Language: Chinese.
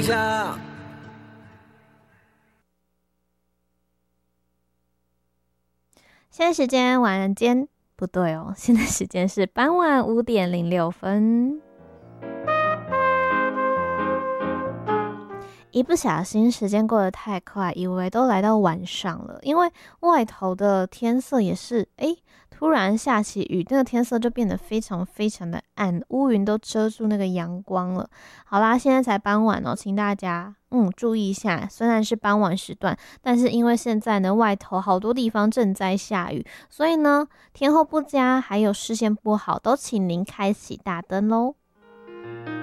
下。 现在时间晚间不对哦，现在时间是傍晚5:06。一不小心时间过得太快，以为都来到晚上了，因为外头的天色也是突然下起雨，那个天色就变得非常非常的暗，乌云都遮住那个阳光了。好啦，现在才傍晚哦，请大家注意一下，虽然是傍晚时段，但是因为现在呢外头好多地方正在下雨，所以呢天候不佳还有视线不好，都请您开启大灯咯。